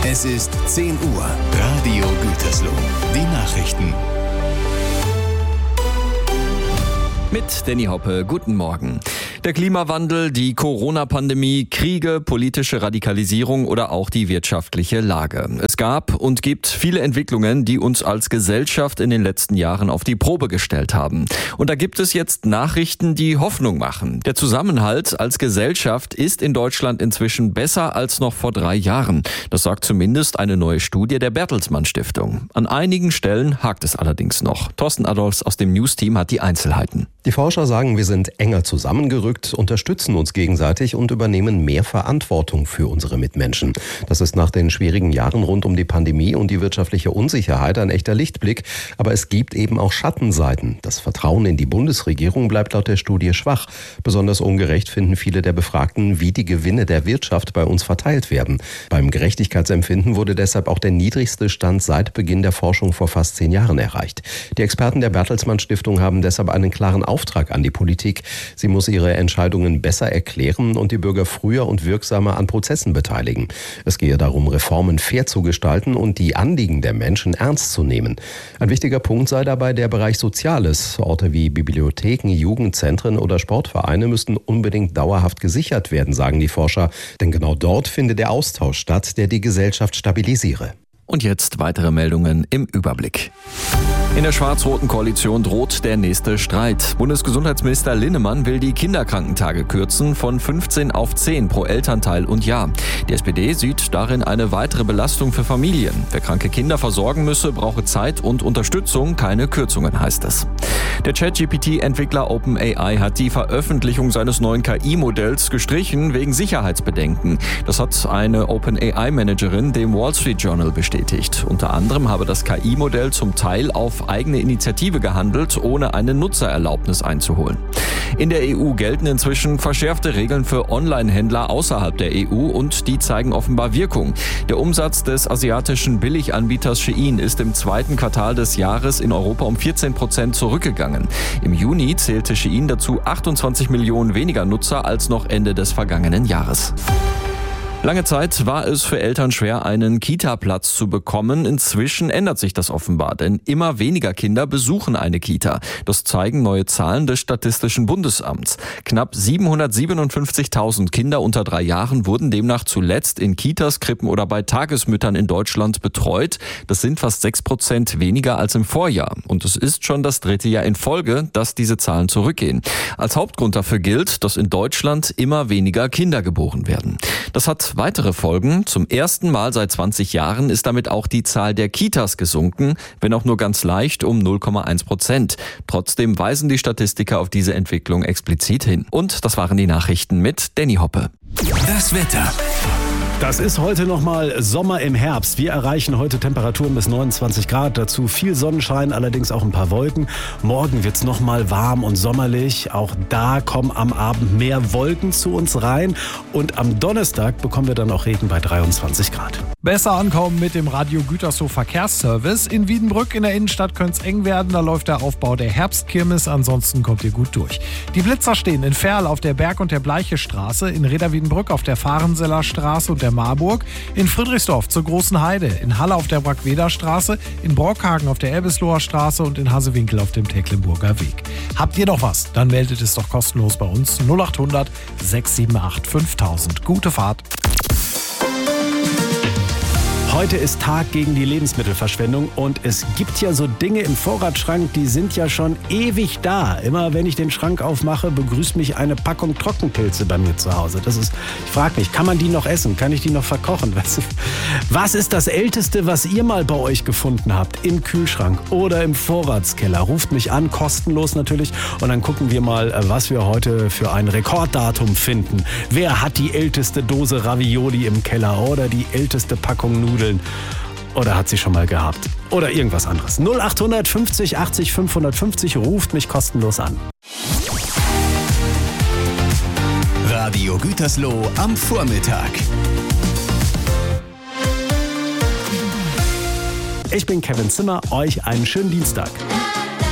Es ist 10 Uhr. Radio Gütersloh. Die Nachrichten. Mit Danny Hoppe, guten Morgen. Der Klimawandel, die Corona-Pandemie, Kriege, politische Radikalisierung oder auch die wirtschaftliche Lage. Es gab und gibt viele Entwicklungen, die uns als Gesellschaft in den letzten Jahren auf die Probe gestellt haben. Und da gibt es jetzt Nachrichten, die Hoffnung machen. Der Zusammenhalt als Gesellschaft ist in Deutschland inzwischen besser als noch vor 3 Jahren. Das sagt zumindest eine neue Studie der Bertelsmann Stiftung. An einigen Stellen hakt es allerdings noch. Thorsten Adolfs aus dem News-Team hat die Einzelheiten. Die Forscher sagen, wir sind enger zusammengerückt, unterstützen uns gegenseitig und übernehmen mehr Verantwortung für unsere Mitmenschen. Das ist nach den schwierigen Jahren rund um die Pandemie und die wirtschaftliche Unsicherheit ein echter Lichtblick. Aber es gibt eben auch Schattenseiten. Das Vertrauen in die Bundesregierung bleibt laut der Studie schwach. Besonders ungerecht finden viele der Befragten, wie die Gewinne der Wirtschaft bei uns verteilt werden. Beim Gerechtigkeitsempfinden wurde deshalb auch der niedrigste Stand seit Beginn der Forschung vor fast 10 Jahren erreicht. Die Experten der Bertelsmann Stiftung haben deshalb einen klaren Auftrag an die Politik. Sie muss ihre Entscheidungen besser erklären und die Bürger früher und wirksamer an Prozessen beteiligen. Es gehe darum, Reformen fair zu gestalten und die Anliegen der Menschen ernst zu nehmen. Ein wichtiger Punkt sei dabei der Bereich Soziales. Orte wie Bibliotheken, Jugendzentren oder Sportvereine müssten unbedingt dauerhaft gesichert werden, sagen die Forscher. Denn genau dort finde der Austausch statt, der die Gesellschaft stabilisiere. Und jetzt weitere Meldungen im Überblick. In der schwarz-roten Koalition droht der nächste Streit. Bundesgesundheitsminister Linnemann will die Kinderkrankentage kürzen von 15 auf 10 pro Elternteil und Jahr. Die SPD sieht darin eine weitere Belastung für Familien. Wer kranke Kinder versorgen müsse, brauche Zeit und Unterstützung, keine Kürzungen, heißt es. Der ChatGPT-Entwickler OpenAI hat die Veröffentlichung seines neuen KI-Modells gestrichen wegen Sicherheitsbedenken. Das hat eine OpenAI-Managerin dem Wall Street Journal bestätigt. Unter anderem habe das KI-Modell zum Teil auf eigene Initiative gehandelt, ohne eine Nutzererlaubnis einzuholen. In der EU gelten inzwischen verschärfte Regeln für Online-Händler außerhalb der EU und die zeigen offenbar Wirkung. Der Umsatz des asiatischen Billiganbieters Shein ist im 2. Quartal des Jahres in Europa um 14% zurückgegangen. Im Juni zählte Shein dazu 28 Millionen weniger Nutzer als noch Ende des vergangenen Jahres. Lange Zeit war es für Eltern schwer, einen Kita-Platz zu bekommen. Inzwischen ändert sich das offenbar, denn immer weniger Kinder besuchen eine Kita. Das zeigen neue Zahlen des Statistischen Bundesamts. Knapp 757.000 Kinder unter 3 Jahren wurden demnach zuletzt in Kitas, Krippen oder bei Tagesmüttern in Deutschland betreut. Das sind fast 6% weniger als im Vorjahr. Und es ist schon das 3. Jahr in Folge, dass diese Zahlen zurückgehen. Als Hauptgrund dafür gilt, dass in Deutschland immer weniger Kinder geboren werden. Das hat weitere Folgen. Zum ersten Mal seit 20 Jahren ist damit auch die Zahl der Kitas gesunken, wenn auch nur ganz leicht um 0,1%. Trotzdem weisen die Statistiker auf diese Entwicklung explizit hin. Und das waren die Nachrichten mit Danny Hoppe. Das Wetter. Das ist heute nochmal Sommer im Herbst. Wir erreichen heute Temperaturen bis 29 Grad. Dazu viel Sonnenschein, allerdings auch ein paar Wolken. Morgen wird's nochmal warm und sommerlich. Auch da kommen am Abend mehr Wolken zu uns rein. Und am Donnerstag bekommen wir dann auch Regen bei 23 Grad. Besser ankommen mit dem Radio Gütersloh Verkehrsservice. In Wiedenbrück in der Innenstadt könnte es eng werden. Da läuft der Aufbau der Herbstkirmes. Ansonsten kommt ihr gut durch. Die Blitzer stehen in Ferl auf der Berg- und der Bleiche-Straße, in Reda-Wiedenbrück auf der Fahrenseller Straße und der Marburg, in Friedrichsdorf zur Großen Heide, in Halle auf der Brackweder-Straße, in Brockhagen auf der Elbisloher Straße und in Hasewinkel auf dem Tecklenburger Weg. Habt ihr noch was? Dann meldet es doch kostenlos bei uns 0800 678 5000. Gute Fahrt! Heute ist Tag gegen die Lebensmittelverschwendung und es gibt ja so Dinge im Vorratsschrank, die sind ja schon ewig da. Immer wenn ich den Schrank aufmache, begrüßt mich eine Packung Trockenpilze bei mir zu Hause. Ich frage mich, kann man die noch essen? Kann ich die noch verkochen? Was ist das Älteste, was ihr mal bei euch gefunden habt? Im Kühlschrank oder im Vorratskeller? Ruft mich an, kostenlos natürlich. Und dann gucken wir mal, was wir heute für ein Rekorddatum finden. Wer hat die älteste Dose Ravioli im Keller oder die älteste Packung Nudeln? Oder hat sie schon mal gehabt? Oder irgendwas anderes. 0800 50 80 550 ruft mich kostenlos an. Radio Gütersloh am Vormittag. Ich bin Kevin Zimmer, euch einen schönen Dienstag.